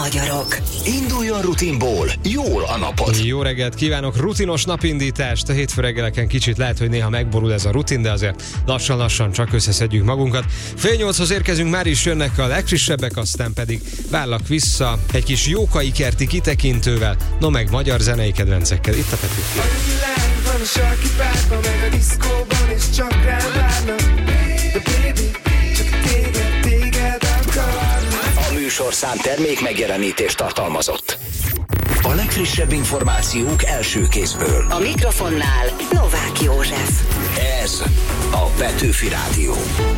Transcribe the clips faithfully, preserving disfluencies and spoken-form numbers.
magyarok. Induljon rutinból, jól a napot. Jó reggelt kívánok, rutinos napindítást. A hétfő reggeleken kicsit lehet, hogy néha megborul ez a rutin, de azért lassan-lassan csak összeszedjük magunkat. Fél nyolchoz érkezünk, már is jönnek a legfrissebbek, aztán pedig várlak vissza egy kis jókai kerti kitekintővel, no meg magyar zenei kedvencekkel. Itt a Petőfi. A világban, a sarki párban, meg a diszkóban, és csak rám várnak. De baby, csak téged, téged akarnak. A műsorszám termék megjelenítést tartalmazott. A legfrissebb információk első kézből. A mikrofonnál Novák József. Ez a Petőfi Rádió.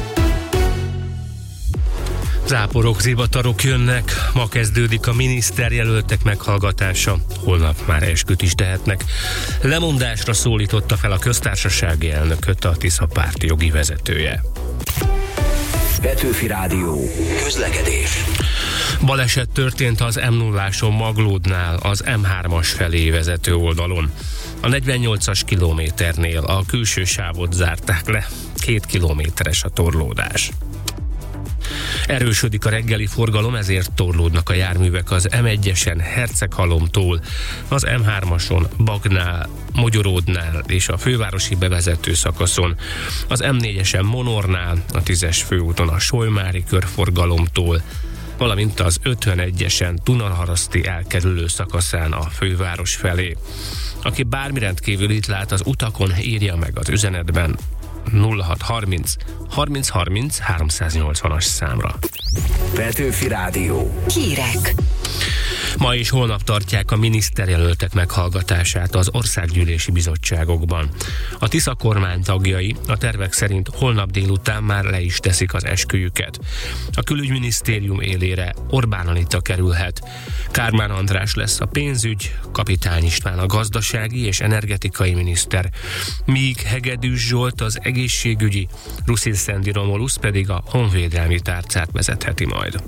Záporok, zivatarok jönnek, ma kezdődik a miniszterjelöltek meghallgatása, holnap már esküt is tehetnek. Lemondásra szólította fel a köztársasági elnököt a Tisza párt jogi vezetője. Petőfi Rádió. Közlekedés. Baleset történt az em nulláson Maglódnál, az em hármas felé vezető oldalon. A negyvennyolcas kilométernél a külső sávot zárták le, két kilométeres a torlódás. Erősödik a reggeli forgalom, ezért torlódnak a járművek az em egyesen Herceghalomtól, az em hármason Bagnál, Mogyoródnál és a fővárosi bevezető szakaszon, az em négyesen Monornál, a tízes főúton a Solymári körforgalomtól, valamint az ötvenegyesen Dunaharaszti elkerülő szakaszán a főváros felé. Aki bármi rendkívül itt lát az utakon, írja meg az üzenetben nulla hat harminc harminc harminc háromszáznyolcvanas számra. Petőfi Rádió. Hírek. Ma és holnap tartják a miniszterjelöltek meghallgatását az országgyűlési bizottságokban. A Tisza kormány tagjai a tervek szerint holnap délután már le is teszik az esküjüket. A külügyminisztérium élére Orbán Anita kerülhet. Kármán András lesz a pénzügy, Kapitány István a gazdasági és energetikai miniszter, míg Hegedűs Zsolt az egészségügyi, Ruszil-Szendi Romulusz pedig a honvédelmi tárcát vezetheti majd.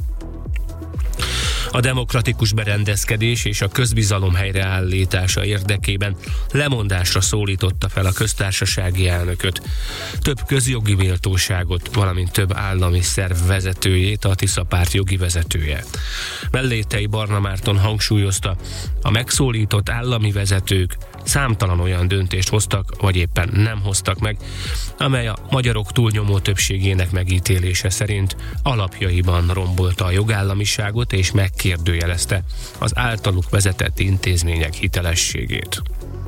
A demokratikus berendezkedés és a közbizalom helyreállítása érdekében lemondásra szólította fel a köztársasági elnököt. Több közjogi méltóságot, valamint több állami szerv vezetőjét a Tisza párt jogi vezetője. Mellétei Barna Márton hangsúlyozta, a megszólított állami vezetők számtalan olyan döntést hoztak, vagy éppen nem hoztak meg, amely a magyarok túlnyomó többségének megítélése szerint alapjaiban rombolta a jogállamiságot és megkérdőjelezte az általuk vezetett intézmények hitelességét.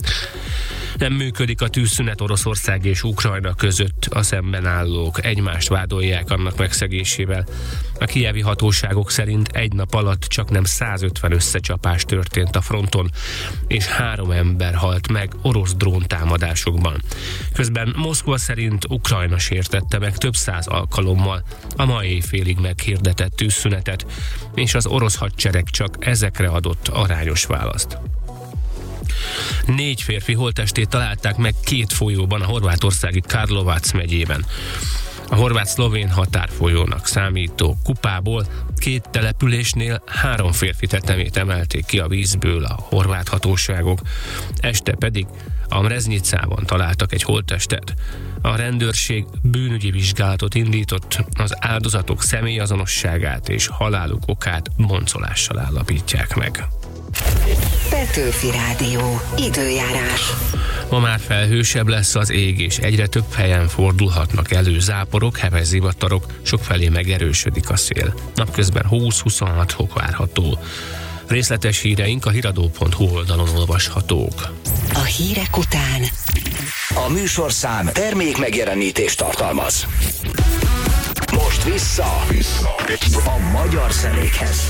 Nem működik a tűzszünet Oroszország és Ukrajna között, a szemben állók egymást vádolják annak megszegésével. A kijevi hatóságok szerint egy nap alatt csaknem százötven összecsapás történt a fronton, és három ember halt meg orosz dróntámadásokban. Közben Moszkva szerint Ukrajna sértette meg több száz alkalommal a ma éjfélig meghirdetett tűzszünetet, és az orosz hadsereg csak ezekre adott arányos választ. Négy férfi holttestét találták meg két folyóban a horvátországi Karlovac megyében. A horvát-szlovén határfolyónak számító Kupából két településnél három férfi tetemét emelték ki a vízből a horvát hatóságok, este pedig a Mreznicában találtak egy holttestet. A rendőrség bűnügyi vizsgálatot indított, az áldozatok személyazonosságát és haláluk okát boncolással állapítják meg. Petőfi Rádió. Időjárás. Ma már felhősebb lesz az ég, és egyre több helyen fordulhatnak elő záporok, heves zivatarok, sokfelé megerősödik a szél. Napközben húsz-huszonhat fok várható. Részletes híreink a hiradó pont hu oldalon olvashatók. A hírek után A műsorszám termék megjelenítést tartalmaz. Most vissza a magyar zenékhez.